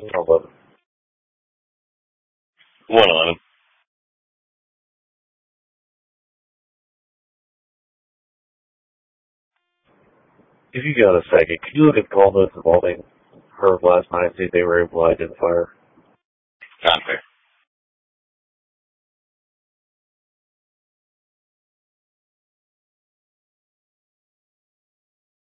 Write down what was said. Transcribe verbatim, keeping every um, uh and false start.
eleven. one eleven. If you got a second, can you look at call notes involving her last night and see if they were able to identify her? Not fair.